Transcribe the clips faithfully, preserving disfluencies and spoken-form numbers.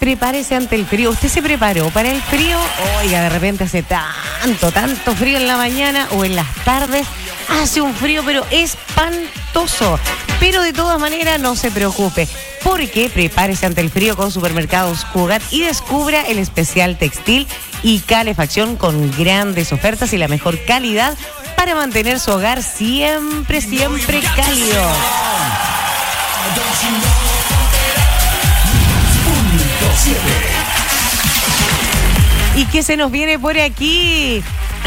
prepárese ante el frío. ¿Usted se preparó para el frío? Oiga, de repente hace tanto, tanto frío en la mañana o en las tardes. Hace un frío, pero espantoso. Pero de todas maneras, no se preocupe, porque prepárese ante el frío con Supermercados Cugat y descubra el especial textil y calefacción con grandes ofertas y la mejor calidad para mantener su hogar siempre, siempre cálido. ¿Y qué se nos viene por aquí?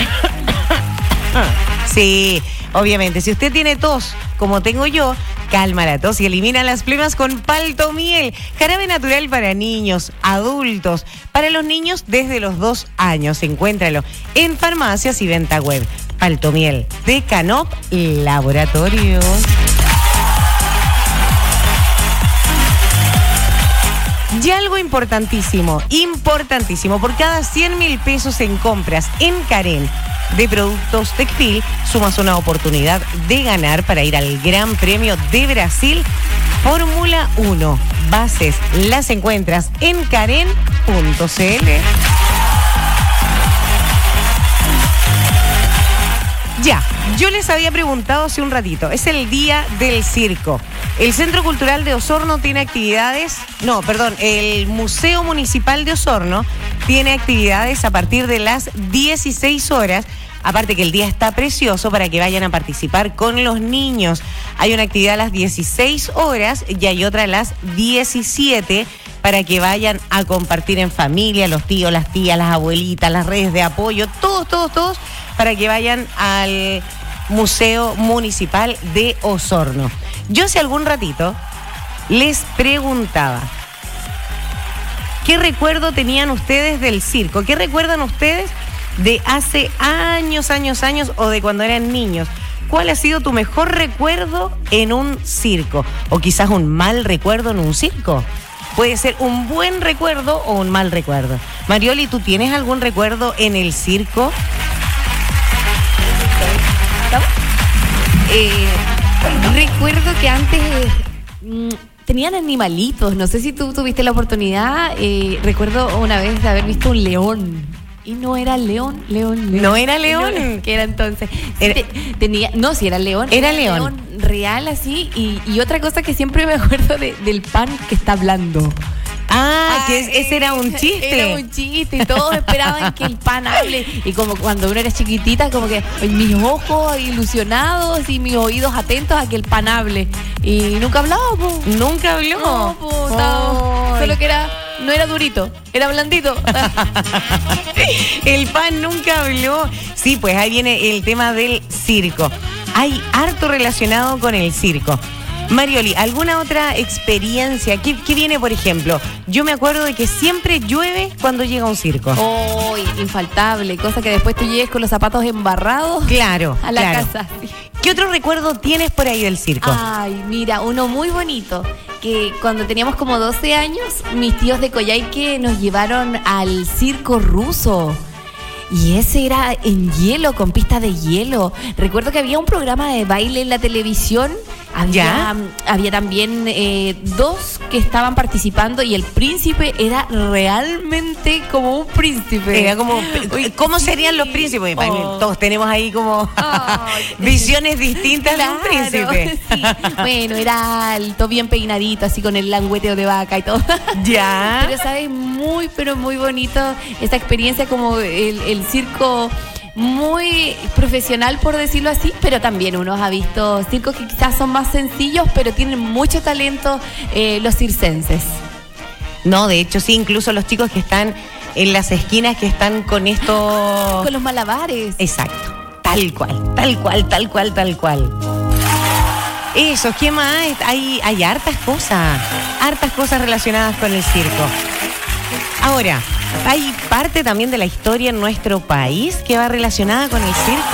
Sí, obviamente, si usted tiene tos, como tengo yo, calma la tos y elimina las flemas con Paltomiel, jarabe natural para niños, adultos, para los niños desde los dos años. Encuéntralo en farmacias y venta web. Paltomiel de Canop Laboratorios. Y algo importantísimo, importantísimo, por cada cien mil pesos en compras en Karen de productos Tecfil, sumas una oportunidad de ganar para ir al Gran Premio de Brasil Fórmula uno. Bases las encuentras en karen punto c l. Ya, yo les había preguntado hace un ratito, es el día del circo. El Centro Cultural de Osorno tiene actividades, no, perdón, el Museo Municipal de Osorno tiene actividades a partir de las dieciséis horas. Aparte que el día está precioso para que vayan a participar con los niños. Hay una actividad a las dieciséis horas y hay otra a las diecisiete para que vayan a compartir en familia, los tíos, las tías, las abuelitas, las redes de apoyo, todos, todos, todos, para que vayan al Museo Municipal de Osorno. Yo hace algún ratito les preguntaba, ¿qué recuerdo tenían ustedes del circo? ¿Qué recuerdan ustedes de hace años, años, años o de cuando eran niños? ¿Cuál ha sido tu mejor recuerdo en un circo? O quizás un mal recuerdo en un circo. Puede ser un buen recuerdo o un mal recuerdo. Marioli, ¿tú tienes algún recuerdo en el circo? Eh, recuerdo que antes eh, tenían animalitos. No sé si tú tuviste la oportunidad. Eh, recuerdo una vez de haber visto un león. Y no era león, león, león. ¿No era león? No, ¿qué era entonces? Era, te, tenía, no, sí era león. Era, era león. león real así. Y, y otra cosa que siempre me acuerdo de, del pan que está hablando. Ah, que es, ese era un chiste. Era un chiste y todos esperaban que el pan hable. Y como cuando uno era chiquitita, como que mis ojos ilusionados y mis oídos atentos a que el pan hable. Y nunca hablaba, po. Nunca habló. No, po, estaba, solo que era, no era durito, era blandito. El pan nunca habló. Sí, pues ahí viene el tema del circo. Hay harto relacionado con el circo. Marioli, ¿alguna otra experiencia? ¿Qué, ¿Qué viene, por ejemplo? Yo me acuerdo de que siempre llueve cuando llega un circo. Oh, infaltable. Cosa que después tú llegues con los zapatos embarrados. Claro, a la claro. casa. ¿Qué otro recuerdo tienes por ahí del circo? Ay, mira, uno muy bonito. Que cuando teníamos como doce años, mis tíos de Coyhaique nos llevaron al circo ruso. Y ese era en hielo, con pistas de hielo. Recuerdo que había un programa de baile en la televisión. Había, había también eh, dos que estaban participando y el príncipe era realmente como un príncipe. Era como, Uy, ¿cómo sí. serían los príncipes? Oh. Todos tenemos ahí como oh. visiones distintas claro, de un príncipe. Sí. Bueno, era alto, bien peinadito, así con el langueteo de vaca y todo. Ya. Pero sabes, muy, pero muy bonito esta experiencia, como el, el circo muy profesional, por decirlo así, pero también uno ha visto circos que quizás son más sencillos, pero tienen mucho talento eh, los circenses. No, de hecho sí, incluso los chicos que están en las esquinas, que están con esto... Con los malabares. Exacto, tal cual, tal cual, tal cual, tal cual. Eso, ¿qué más? Hay, hay hartas cosas, hartas cosas relacionadas con el circo. Ahora, hay parte también de la historia en nuestro país que va relacionada con el circo.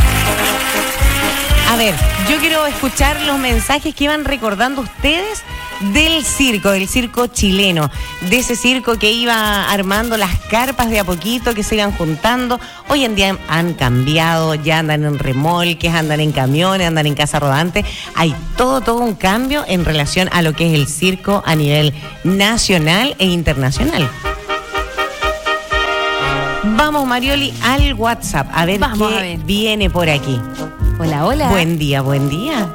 A ver, yo quiero escuchar los mensajes que iban recordando ustedes del circo, del circo chileno, de ese circo que iba armando las carpas de a poquito, que se iban juntando. Hoy en día han cambiado, ya andan en remolques, andan en camiones, andan en casa rodante. Hay todo, todo un cambio en relación a lo que es el circo a nivel nacional e internacional. Vamos, Marioli, al WhatsApp, a ver Vamos qué a ver. viene por aquí. Hola, hola. Buen día, buen día.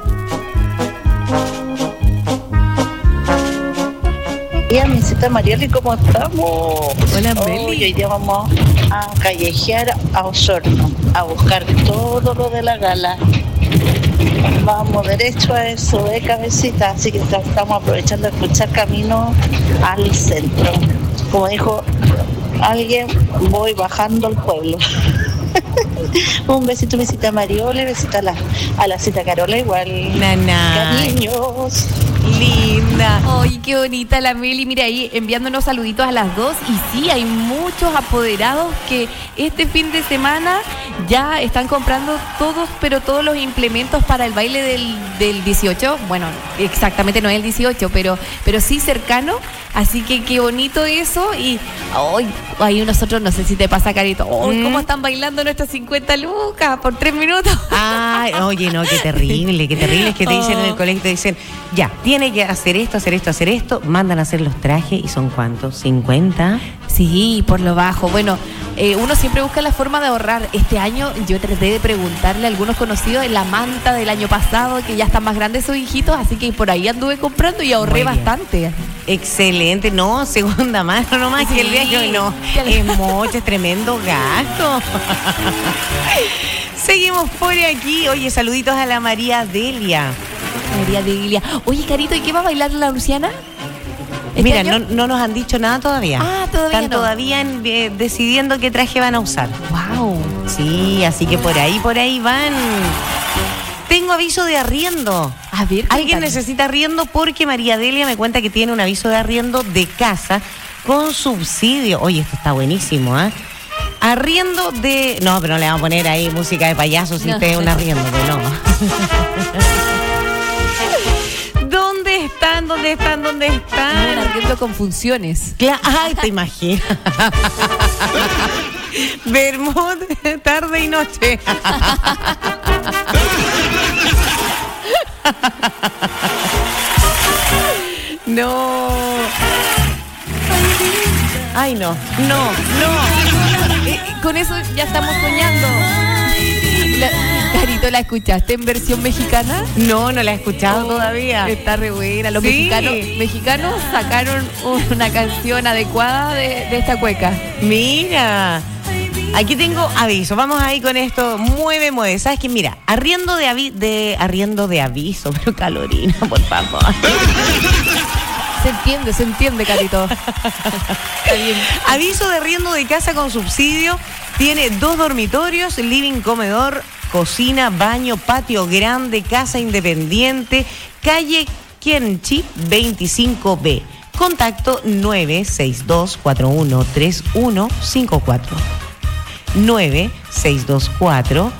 Hola, misita Marieli, ¿cómo estamos? Hola, Oh, Meli. hoy día vamos a callejear a Osorno, a buscar todo lo de la gala. Vamos derecho a eso de cabecita, así que estamos aprovechando de escuchar camino al centro. Como dijo alguien, voy bajando al pueblo. Un besito, besita a Marioli, besito a la, a la cita Carola igual. Naná. Cariños. Linda. Ay, qué bonita la Meli, mira ahí enviándonos saluditos a las dos. Y sí, hay muchos apoderados que este fin de semana ya están comprando todos, pero todos los implementos para el baile del, del dieciocho. Bueno, exactamente no es el dieciocho, pero, pero sí cercano. Así que qué bonito eso. Y ay, ahí nosotros, no sé si te pasa, Carito, ay, Mm. cómo están bailando nuestras cincuenta lucas por tres minutos. Ay, oye, no, qué terrible, qué terrible es que te dicen en el colegio, te dicen, ya, tiene que hacer esto, hacer esto, hacer esto, mandan a hacer los trajes y son ¿cuántos? ¿cincuenta? Sí, por lo bajo. Bueno, eh, uno siempre busca la forma de ahorrar. Este año yo traté de preguntarle a algunos conocidos en la manta del año pasado, que ya están más grandes sus hijitos, así que por ahí anduve comprando y ahorré Muy bien. bastante. Excelente, no, segunda mano nomás Sí. que el día que hoy no, es mucho, es tremendo gasto. Seguimos por aquí, oye, saluditos a la María Delia. María de Ilia. Oye, Carito, ¿y qué va a bailar la Luciana? ¿Este Mira, año? no, no nos han dicho nada todavía. Ah, todavía Están no. todavía en- eh, decidiendo qué traje van a usar. Wow. Sí, así que por ahí, por ahí van. Tengo aviso de arriendo. A ver, Alguien cuéntame. necesita arriendo porque María Delia me cuenta que tiene un aviso de arriendo de casa con subsidio. Oye, esto está buenísimo, ¿ah? Arriendo de... No, pero no le vamos a poner ahí música de payaso si No. usted es un arriendo, pero no. ¿Dónde están? ¿Dónde están? ¿Dónde Un están? arriendo con funciones. Cla- Ay, te imaginas. Bermud, tarde y noche. No. Ay, no. No, no. Eh, con eso ya estamos soñando. La- Carito, ¿la escuchaste en versión mexicana? No, no la he escuchado todavía. Está re buena. Los Sí. mexicanos, mexicanos sacaron una canción adecuada de, de esta cueca. Mira. Aquí tengo aviso. Vamos ahí con esto. Mueve, mueve. ¿Sabes qué? Mira, arriendo de, avi de arriendo de aviso, pero Calorina, por favor. Se entiende, se entiende, Carito. Está bien. Aviso de arriendo de casa con subsidio. Tiene dos dormitorios, living, comedor, cocina, baño, patio grande, casa independiente, calle Kienchi veinticinco B. Contacto nueve seis dos cuatro uno tres uno cinco cuatro. nueve seis dos cuatro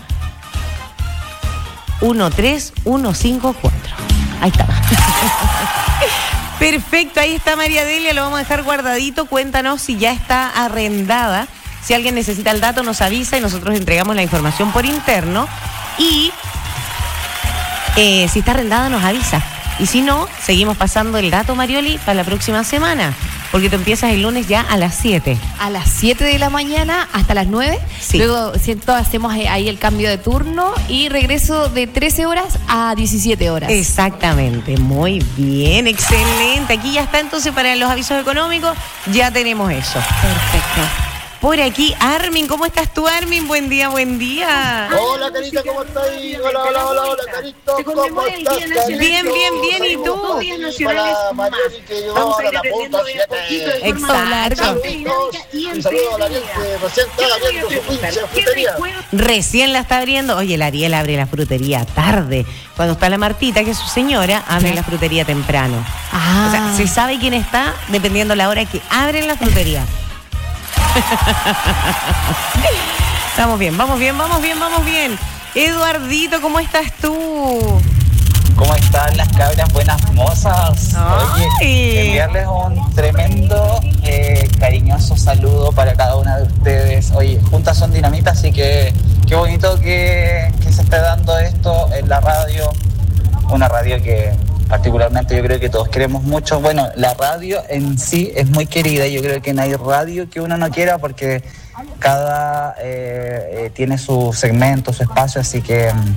uno tres uno cinco cuatro. Ahí está. Perfecto, ahí está María Delia, lo vamos a dejar guardadito. Cuéntanos si ya está arrendada. Si alguien necesita el dato, nos avisa y nosotros entregamos la información por interno. Y eh, si está arrendada, nos avisa. Y si no, seguimos pasando el dato, Marioli, para la próxima semana. Porque tú empiezas el lunes ya a las siete. A las siete de la mañana hasta las nueve. Sí. Luego siento, hacemos ahí el cambio de turno y regreso de trece horas a diecisiete horas. Exactamente, muy bien, excelente. Aquí ya está entonces para los avisos económicos, ya tenemos eso. Perfecto. Por aquí, Armin, ¿cómo estás tú, Armin? Buen día, buen día. Hola, Carita, ¿cómo estás? Hola, hola, hola, hola, Carito, ¿cómo estás, Carito? Bien, bien, bien, ¿y tú? Para Marioli, que llegó ahora a la punta siete. Exacto. Un saludo a la Ariel, que recién está abriendo su pinche frutería. Recién la está abriendo. Oye, el Ariel abre la frutería tarde. Cuando está la Martita, que es su señora, abre la frutería temprano. Ah. O sea, se sabe quién está dependiendo la hora que abren la frutería. Estamos bien, vamos bien, vamos bien, vamos bien. Eduardito, ¿cómo estás tú? ¿Cómo está, están las cabras buenas mozas? Ay. Oye, enviarles un tremendo, eh, cariñoso saludo para cada una de ustedes. Oye, juntas son dinamita, así que qué bonito que, que se esté dando esto en la radio. Una radio que particularmente yo creo que todos queremos mucho. Bueno, la radio en sí es muy querida. Yo creo que no hay radio que uno no quiera porque cada eh, eh, tiene su segmento, su espacio, así que um,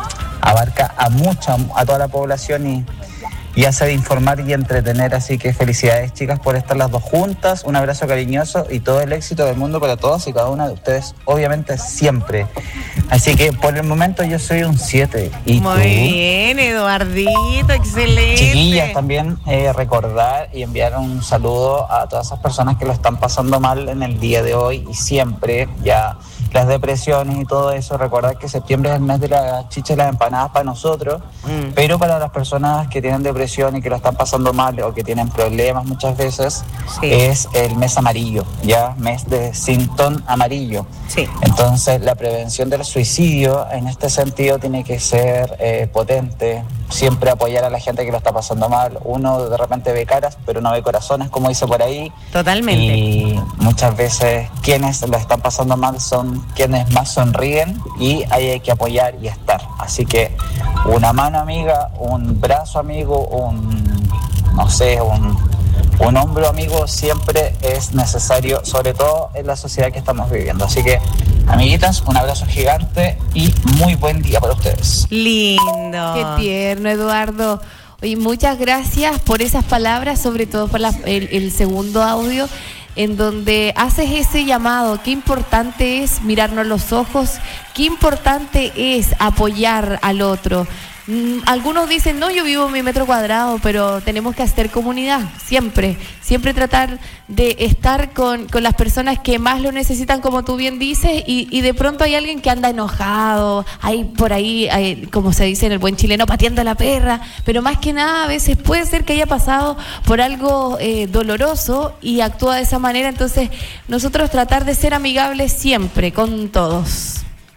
abarca a mucha, a toda la población y, y hace de informar y entretener. Así que felicidades, chicas, por estar las dos juntas. Un abrazo cariñoso y todo el éxito del mundo para todas y cada una de ustedes, obviamente siempre. Así que por el momento yo soy un siete. ¿Y Muy tú? bien, Eduardito, excelente. Chiquillas, también eh, recordar y enviar un saludo a todas esas personas que lo están pasando mal en el día de hoy y siempre, ya las depresiones y todo eso. Recordar que septiembre es el mes de las chichas y las empanadas para nosotros, mm. pero para las personas que tienen depresión y que lo están pasando mal o que tienen problemas muchas veces, sí. es el mes amarillo, ya, mes de Sintón amarillo. Sí. Entonces la prevención del suicidio en este sentido tiene que ser eh, potente, siempre apoyar a la gente que lo está pasando mal. Uno de repente ve caras, pero no ve corazones, como dice por ahí. Totalmente. Y muchas veces quienes lo están pasando mal son quienes más sonríen y ahí hay que apoyar y estar. Así que una mano amiga, un brazo amigo, un, no sé, un, un hombro amigo siempre es necesario, sobre todo en la sociedad que estamos viviendo. Así que, amiguitas, un abrazo gigante y muy buen día para ustedes. Lindo. Qué tierno, Eduardo. Oye, muchas gracias por esas palabras, sobre todo por la, el, el segundo audio, en donde haces ese llamado. Qué importante es mirarnos los ojos, qué importante es apoyar al otro. Mm, algunos dicen, no, yo vivo en mi metro cuadrado, pero tenemos que hacer comunidad, siempre, siempre tratar de estar con, con las personas que más lo necesitan, como tú bien dices, y, y de pronto hay alguien que anda enojado, hay por ahí, hay, como se dice en el buen chileno, pateando a la perra, pero más que nada a veces puede ser que haya pasado por algo eh, doloroso y actúa de esa manera. Entonces nosotros tratar de ser amigables siempre con todos.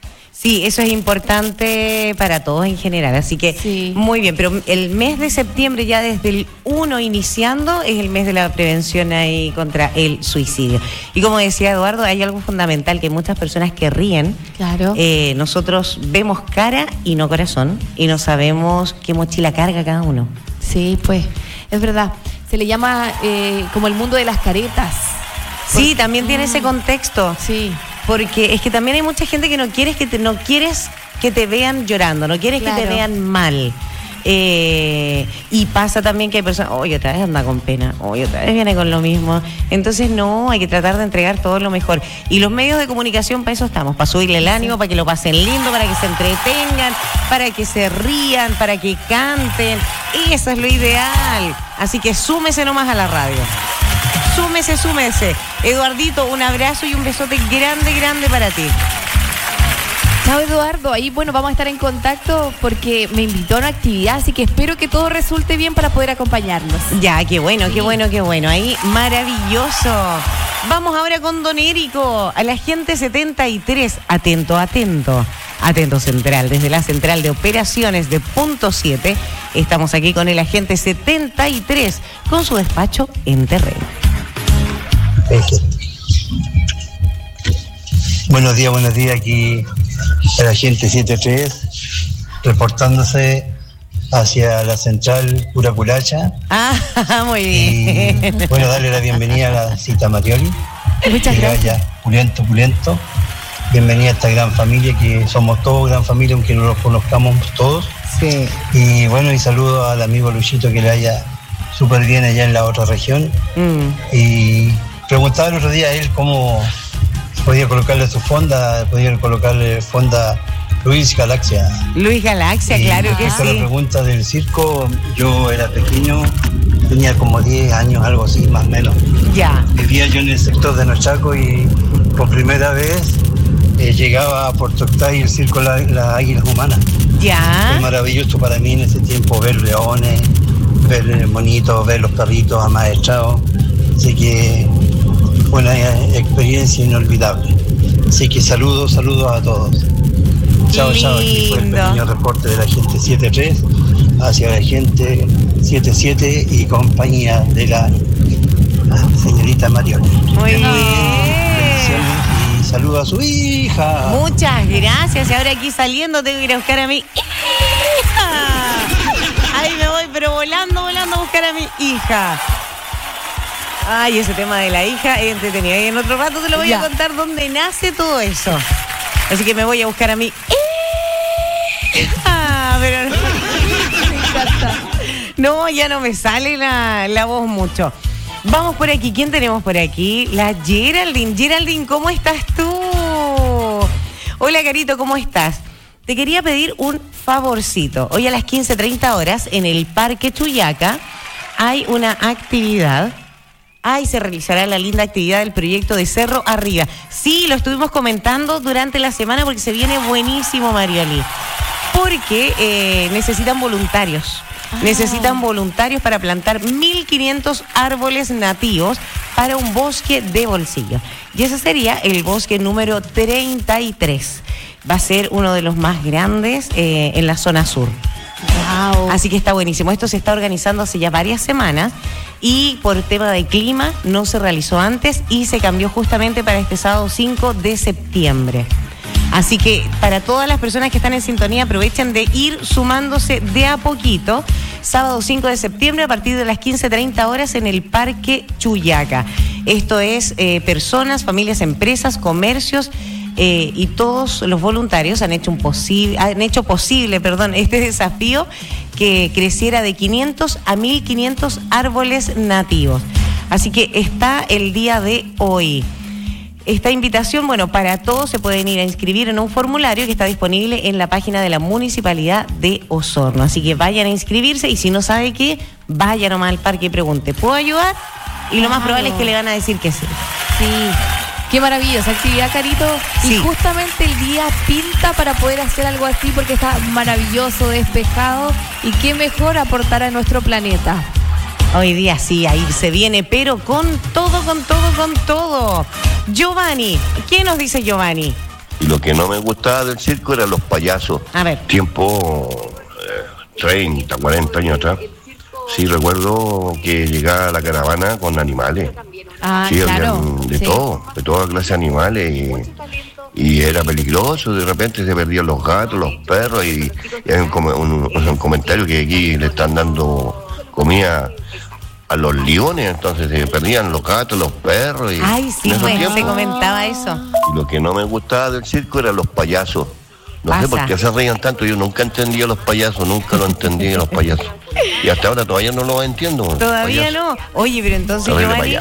Sí, eso es importante para todos en general, así que sí. Muy bien, pero el mes de septiembre ya desde el uno iniciando es el mes de la prevención ahí contra el suicidio. Y como decía Eduardo, hay algo fundamental, que hay muchas personas que ríen. Claro. Eh, nosotros vemos cara y no corazón y no sabemos qué mochila carga cada uno. Sí, pues, es verdad. Se le llama eh, como el mundo de las caretas. Sí, porque también tiene ese contexto. Sí. Porque es que también hay mucha gente que no quieres que te, no quieres que te vean llorando, no quieres claro. que te vean mal. Eh, y pasa también que hay personas, oye, otra vez anda con pena, oye, otra vez viene con lo mismo. Entonces no, hay que tratar de entregar todo lo mejor. Y los medios de comunicación para eso estamos, para subirle el ánimo, para que lo pasen lindo, para que se entretengan, para que se rían, para que canten. Eso es lo ideal. Así que súmese nomás a la radio. Súmese, súmese. Eduardito, un abrazo y un besote grande, grande para ti. Chao, Eduardo. Ahí, bueno, vamos a estar en contacto porque me invitó a una actividad, así que espero que todo resulte bien para poder acompañarnos. Ya, qué bueno, sí. qué bueno, qué bueno. Ahí, maravilloso. Vamos ahora con don Érico, a la gente setenta y tres. Atento, atento. Atento Central, desde la Central de Operaciones de Punto siete. Estamos aquí con el agente setenta y tres, con su despacho en terreno. Buenos días, buenos días, aquí el agente setenta y tres, reportándose hacia la central Curaculacha. Ah, muy bien. Y, bueno, darle la bienvenida a la cita Marioli. Muchas que gracias. Vaya, pulento, pulento. Bienvenida a esta gran familia, que somos todos gran familia, aunque no los conozcamos todos. Sí. Y bueno, y saludo al amigo Luchito, que le haya súper bien allá en la otra región. Mm. Y preguntaba el otro día a él cómo podía colocarle su fonda, podía colocarle fonda Luis Galaxia. Luis Galaxia, y claro que sí. La pregunta del circo, yo era pequeño, tenía como diez años, algo así, más o menos. Ya. Vivía yo en el sector de Nochaco y por primera vez eh, llegaba a Puerto Octay el circo Las la Águilas Humanas. Ya. Fue maravilloso para mí en ese tiempo ver leones, ver monitos, ver los perritos amaestrados. Así que fue una experiencia inolvidable. Así que saludos, saludos a todos. Chao, chao. Aquí fue el pequeño reporte de la gente setenta y tres hacia la gente setenta y siete y compañía de la señorita Mariona. Muy bien. Y saluda a su hija. Muchas gracias. Y ahora aquí saliendo tengo que ir a buscar a mi hija. Ahí me voy, pero volando, volando a buscar a mi hija. Ay, ese tema de la hija es entretenido. Y en otro rato te lo voy ya. a contar dónde nace todo eso. Así que me voy a buscar a mi hija. Pero no, me encanta. No, ya no me sale la, la voz mucho. Vamos por aquí. ¿Quién tenemos por aquí? La Geraldine. Geraldine, ¿cómo estás tú? Hola, Carito, ¿cómo estás? Te quería pedir un favorcito. Hoy a las quince treinta horas en el Parque Chuyaca hay una actividad. Ahí se realizará la linda actividad del proyecto de Cerro Arriba. Sí, lo estuvimos comentando durante la semana porque se viene buenísimo, Mariali. Porque eh, necesitan voluntarios. Ah. Necesitan voluntarios para plantar mil quinientos árboles nativos para un bosque de bolsillo. Y ese sería el bosque número treinta y tres. Va a ser uno de los más grandes eh, en la zona sur. Wow. Así que está buenísimo. Esto se está organizando hace ya varias semanas y por tema de clima no se realizó antes y se cambió justamente para este sábado cinco de septiembre. Así que para todas las personas que están en sintonía, aprovechen de ir sumándose de a poquito. Sábado cinco de septiembre a partir de las quince treinta horas en el Parque Chuyaca. Esto es eh, personas, familias, empresas, comercios eh, y todos los voluntarios han hecho un posible, han hecho posible, perdón, este desafío que creciera de quinientos a mil quinientos árboles nativos. Así que está el día de hoy. Esta invitación, bueno, para todos se pueden ir a inscribir en un formulario que está disponible en la página de la Municipalidad de Osorno. Así que vayan a inscribirse y si no sabe qué, vaya nomás al parque y pregunte, ¿puedo ayudar? Y lo más probable es que le van a decir que sí. Sí. Qué maravillosa actividad, Carito. Sí. Y justamente el día pinta para poder hacer algo así porque está maravilloso, despejado y qué mejor aportar a nuestro planeta. Hoy día sí, ahí se viene, pero con todo, con todo, con todo. Giovanni, ¿qué nos dice Giovanni? Y lo que no me gustaba del circo eran los payasos. A ver. Tiempo eh, treinta, cuarenta años atrás. Sí, recuerdo que llegaba la caravana con animales. Ah, sí, claro. De sí. todo, de toda clase de animales. Y, y era peligroso, de repente se perdían los gatos, los perros. Y, y hay un, un, un comentario que aquí le están dando comida a los leones, entonces se perdían los gatos, los perros. Y ay, sí, pues, se comentaba eso. Y lo que no me gustaba del circo eran los payasos. No Pasa. sé por qué se reían tanto, yo nunca entendí a los payasos, nunca lo entendí a los payasos. Y hasta ahora todavía no lo entiendo. Todavía payaso. No. Oye, pero entonces Giovanni,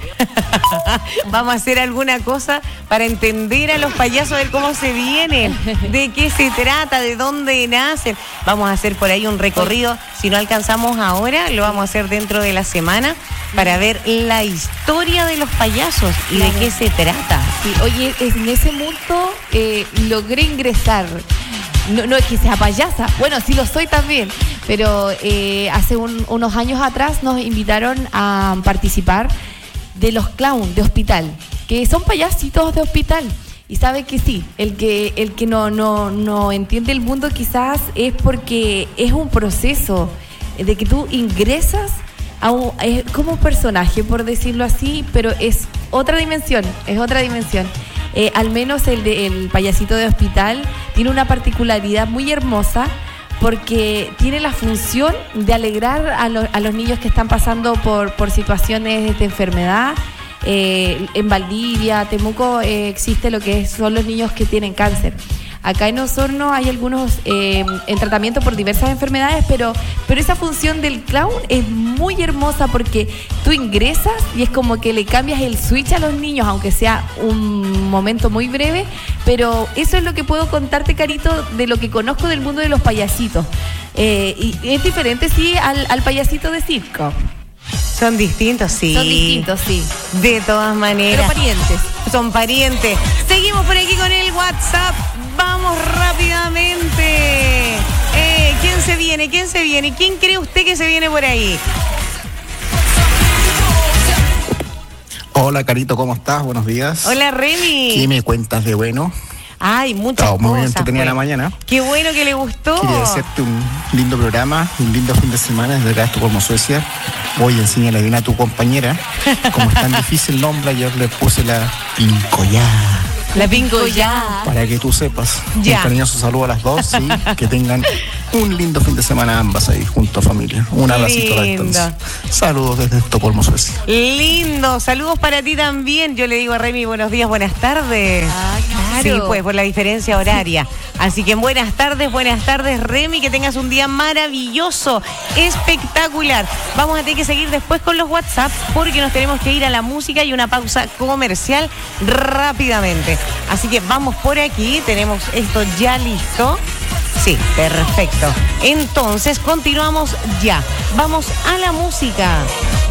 vamos a hacer alguna cosa para entender a los payasos, a ver cómo se vienen, de qué se trata, de dónde nacen. Vamos a hacer por ahí un recorrido. Si no alcanzamos ahora, lo vamos a hacer dentro de la semana para ver la historia de los payasos y claro. de qué se trata. Sí, oye, en ese mundo eh, logré ingresar. No, no es que sea payasa, bueno, sí lo soy también, pero eh, hace un, unos años atrás nos invitaron a participar de los clowns de hospital, que son payasitos de hospital. Y sabe que sí, el que el que no, no, no entiende el mundo quizás es porque es un proceso de que tú ingresas a un, es como un personaje, por decirlo así, pero es otra dimensión, es otra dimensión. Eh, al menos el, de, el payasito de hospital tiene una particularidad muy hermosa porque tiene la función de alegrar a, lo, a los niños que están pasando por, por situaciones de enfermedad. Eh, en Valdivia, Temuco, eh, existe lo que son los niños que tienen cáncer. Acá en Osorno hay algunos eh, en tratamiento por diversas enfermedades, pero, pero esa función del clown es muy hermosa porque tú ingresas y es como que le cambias el switch a los niños, aunque sea un momento muy breve, pero eso es lo que puedo contarte, Carito, de lo que conozco del mundo de los payasitos. Eh, y es diferente, sí, al, al payasito de circo. Son distintos, sí. Son distintos, sí. De todas maneras. Pero parientes. Son parientes. Seguimos por aquí con el WhatsApp. Vamos rápidamente. Eh, ¿Quién se viene? ¿Quién se viene? ¿Quién cree usted que se viene por ahí? Hola, Carito, ¿cómo estás? Buenos días. Hola, Remy. ¿Qué me cuentas de bueno? Ay, muchas Estaba muy cosas. entretenida pues. la mañana. Qué bueno que le gustó. Quería desearte un lindo programa, un lindo fin de semana desde acá de Estocolmo, Suecia. Hoy enséñale bien a tu compañera. Como es tan difícil el nombre, ayer le puse la Pincoyá. La Pincoyá. Para que tú sepas. Ya. Un cariñoso saludo a las dos y que tengan un lindo fin de semana ambas ahí junto a familia. Un abracito a la Lindo. distancia. Saludos desde Estocolmo, Suecia. Lindo, saludos para ti también. Yo le digo a Remy buenos días, buenas tardes. Ah, claro. Sí, pues por la diferencia horaria. Así que buenas tardes, buenas tardes, Remy, que tengas un día maravilloso, espectacular. Vamos a tener que seguir después con los WhatsApp porque nos tenemos que ir a la música y una pausa comercial rápidamente. Así que vamos por aquí, tenemos esto ya listo. Sí, perfecto. Entonces continuamos ya. Vamos a la música.